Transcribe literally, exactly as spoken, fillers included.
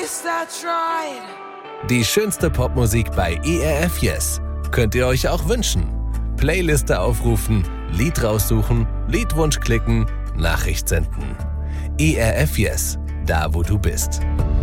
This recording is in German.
least I tried. Die schönste Popmusik bei E R F Yes. Könnt ihr euch auch wünschen. Playliste aufrufen, Lied raussuchen, Liedwunsch klicken, Nachricht senden. E R F Yes, da wo du bist.